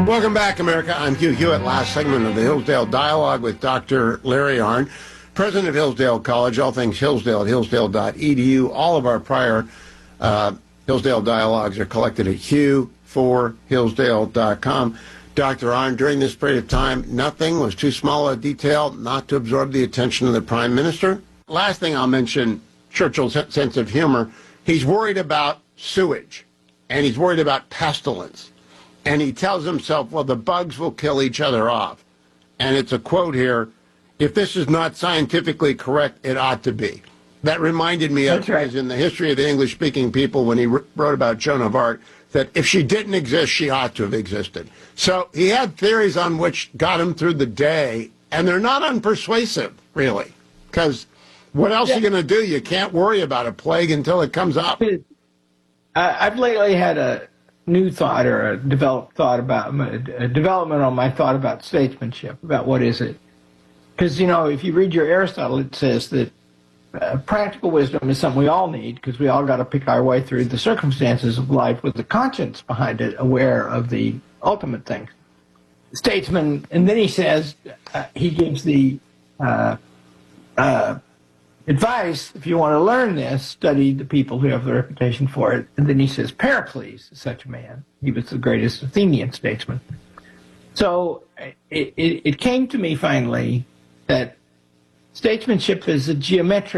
Welcome back, America. I'm Hugh Hewitt. Last segment of the Hillsdale Dialogue with Dr. Larry Arnn, president of Hillsdale College. All things Hillsdale at hillsdale.edu. All of our prior Hillsdale Dialogues are collected at hugh4hillsdale.com. Dr. Arnn, during this period of time, nothing was too small a detail not to absorb the attention of the Prime Minister. Last thing I'll mention, Churchill's sense of humor. He's worried about sewage, and he's worried about pestilence. And he tells himself, well, the bugs will kill each other off. And it's a quote here, if this is not scientifically correct, it ought to be. That reminded me of, as in the history of the English-speaking people, when he wrote about Joan of Arc, that if she didn't exist, she ought to have existed. So he had theories on which got him through the day, and they're not unpersuasive, really. Because what else are you going to do? You can't worry about a plague until it comes up. I've lately had a new thought or a development on my thought about statesmanship, about what is it. Because, you know, if you read your Aristotle, it says that practical wisdom is something we all need because we all got to pick our way through the circumstances of life with the conscience behind it, aware of the ultimate thing. Statesman, and then he says, he gives the advice, if you want to learn this, study the people who have the reputation for it. And then he says, Pericles is such a man. He was the greatest Athenian statesman. So it came to me finally that statesmanship is a geometric